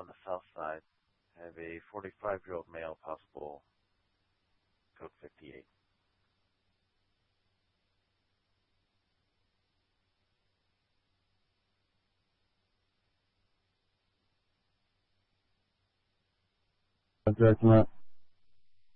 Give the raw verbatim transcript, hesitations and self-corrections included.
on the south side. I have a forty-five-year-old male, possible code fifty-eight. Judgment.